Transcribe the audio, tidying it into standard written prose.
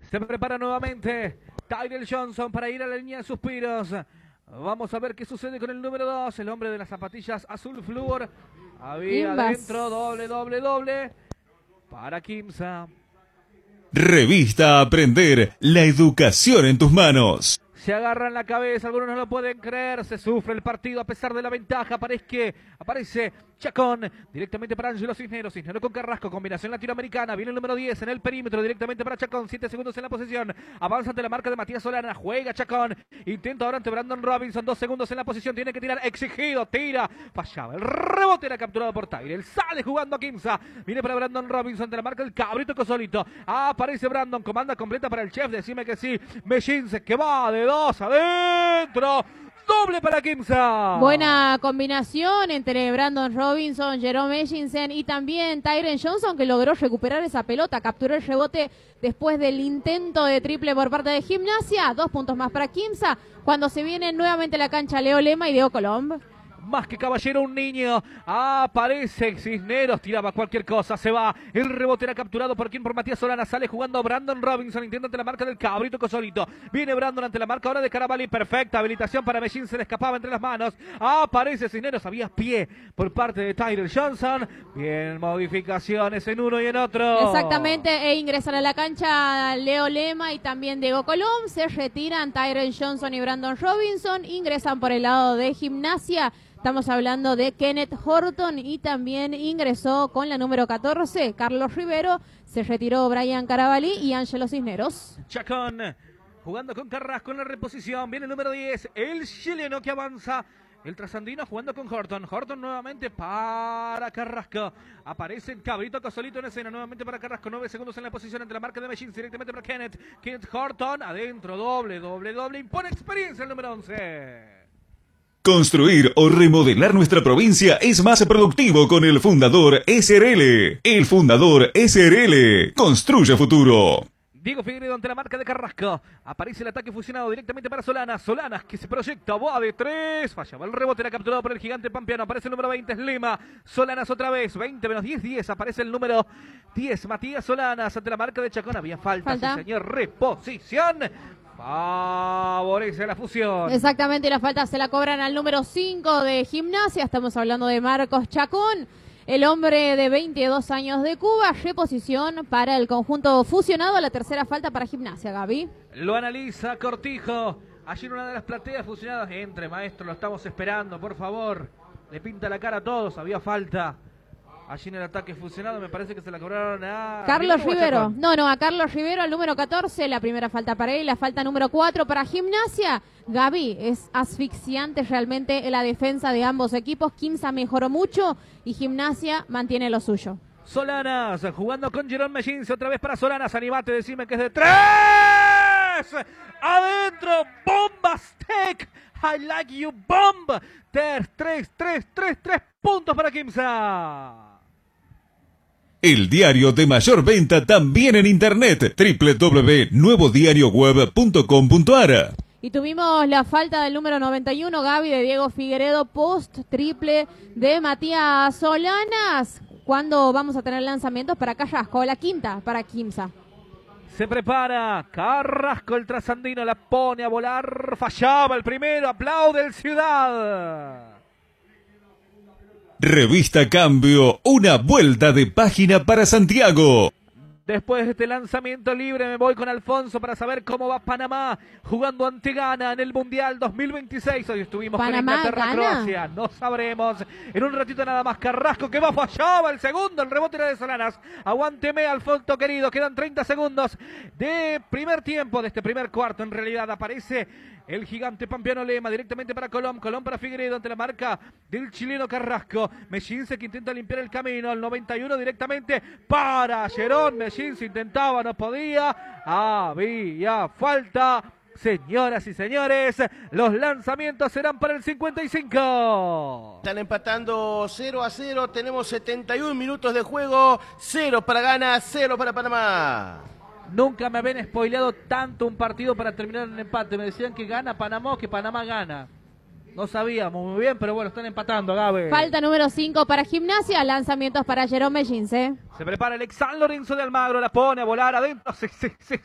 Se prepara nuevamente Tyrell Johnson para ir a la línea de suspiros. Vamos a ver qué sucede con el número 2, el hombre de las zapatillas azul flúor. Había adentro doble para Quimsa. Revista Aprender, la educación en tus manos. Se agarran la cabeza, algunos no lo pueden creer, se sufre el partido a pesar de la ventaja. Aparece Chacón, directamente para Ángelo Cisneros con Carrasco, combinación latinoamericana, viene el número 10 en el perímetro, directamente para Chacón, 7 segundos en la posesión, avanza ante la marca de Matías Solana, juega Chacón, intenta ahora ante Brandon Robinson, 2 segundos en la posición, tiene que tirar, exigido, tira, fallaba, el rebote era capturado por Tyrell, sale jugando a Quimsa, viene para Brandon Robinson ante la marca del Cabrito Cosolito, aparece Brandon, comanda completa para el chef, decime que sí, Mellince que va de 2 adentro. Doble para Quimsa. Buena combinación entre Brandon Robinson, Jerome Mellinson y también Tyrell Johnson, que logró recuperar esa pelota, capturó el rebote después del intento de triple por parte de Gimnasia. 2 puntos más para Quimsa cuando se viene nuevamente a la cancha Leo Lema y Diego Colomb. Más que caballero, un niño. Aparece Cisneros, tiraba cualquier cosa, se va. El rebote era capturado por Matías Solana. Sale jugando Brandon Robinson, intenta ante la marca del Cabrito Cosolito. Viene Brandon ante la marca ahora de Carabalí. Perfecta habilitación para Mellín, se le escapaba entre las manos. Aparece Cisneros, había pie por parte de Tyrell Johnson. Bien, modificaciones en uno y en otro. Exactamente, e ingresan a la cancha Leo Lema y también Diego Colomb. Se retiran Tyrell Johnson y Brandon Robinson. Ingresan por el lado de Gimnasia. Estamos hablando de Kenneth Horton y también ingresó con la número 14, Carlos Rivero. Se retiró Brian Carabalí y Ángelo Cisneros. Chacón jugando con Carrasco en la reposición. Viene el número 10, el chileno que avanza. El trasandino jugando con Horton. Horton nuevamente para Carrasco. Aparece el Cabrito Cosolito en escena. Nuevamente para Carrasco. 9 segundos en la posición ante la marca de Mellín. Directamente para Kenneth. Kenneth Horton. Adentro. Doble. Impone experiencia el número 11. Construir o remodelar nuestra provincia es más productivo con el Fundador SRL. El Fundador SRL. Construye futuro. Diego Figueiredo ante la marca de Carrasco. Aparece el ataque fusionado directamente para Solana. Solana que se proyecta. Va de 3. Fallaba el rebote. Era capturado por el gigante pampeano. Aparece el número 20. Es Lima. Solanas otra vez. 20 menos 10. 10. Aparece el número 10. Matías Solanas ante la marca de Chacón. Había falta. Sí, señor. Reposición. Favorece la fusión. Exactamente, y la falta se la cobran al número 5 de Gimnasia. Estamos hablando de Marcos Chacón, el hombre de 22 años de Cuba. Reposición para el conjunto fusionado. La tercera falta para Gimnasia, Gaby. Lo analiza Cortijo. Allí en una de las plateas fusionadas. Entre, maestro, lo estamos esperando, por favor. Le pinta la cara a todos. Había falta. Allí en el ataque fusionado me parece que se la cobraron a... Carlos Rivero. No, a Carlos Rivero, al número 14. La primera falta para él, la falta número 4 para Gimnasia. Gaby, es asfixiante realmente la defensa de ambos equipos. Quimsa mejoró mucho y Gimnasia mantiene lo suyo. Solanas jugando con Jerome Mellín. Otra vez para Solanas. Animate, decime que es de 3. Adentro. Bombas Tech. I like you, bomb. 3 puntos para Quimsa. El diario de mayor venta también en internet, www.nuevodarioweb.com.ar. Y tuvimos la falta del número 91, Gaby, de Diego Figueiredo, post triple de Matías Solanas. ¿Cuándo vamos a tener lanzamientos para Carrasco? La quinta para Quimsa. Se prepara Carrasco, el trasandino, la pone a volar. Fallaba el primero, aplaude el Ciudad. Revista Cambio, una vuelta de página para Santiago. Después de este lanzamiento libre me voy con Alfonso para saber cómo va Panamá jugando ante Ghana en el Mundial 2026. Hoy estuvimos Panamá, con Inglaterra, Croacia. No sabremos. En un ratito nada más. Carrasco que va, fallaba el segundo. El rebote era de Solanas. Aguánteme, Alfonso querido. Quedan 30 segundos de primer tiempo, de este primer cuarto. En realidad aparece el gigante pampeano Lema directamente para Colomb. Colomb para Figueiredo ante la marca del chileno Carrasco. Mellín que intenta limpiar el camino. Al 91 directamente para Jerón. Mellín se intentaba, no podía. Había falta. Señoras y señores, los lanzamientos serán para el 55. Están empatando 0-0. Tenemos 71 minutos de juego. 0 para Ghana, 0 para Panamá. Nunca me habían spoileado tanto un partido para terminar en empate. Me decían que gana Panamá o que Panamá gana. No sabíamos muy bien, pero bueno, están empatando, Gabe. Falta número 5 para Gimnasia, lanzamientos para Jerome Mellín. Se prepara el Exan Lorenzo de Almagro, la pone a volar adentro. Sí,